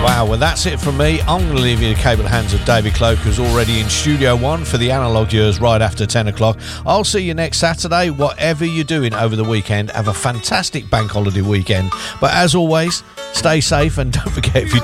Wow, well that's it from me. I'm going to leave you in the capable hands of David Cloak, who's already in Studio One for the Analog Years right after 10 o'clock. I'll see you next Saturday. Whatever you're doing over the weekend, have a fantastic bank holiday weekend. But as always, stay safe and don't forget, if you